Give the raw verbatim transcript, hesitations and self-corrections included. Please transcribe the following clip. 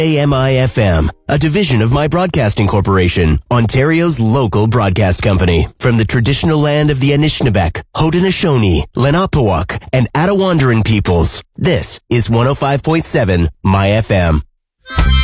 A M I F M, a division of My Broadcasting Corporation, Ontario's local broadcast company. From the traditional land of the Anishinaabeg, Haudenosaunee, Lenapehouk, and Attawandaron peoples, this is one oh five point seven My F M.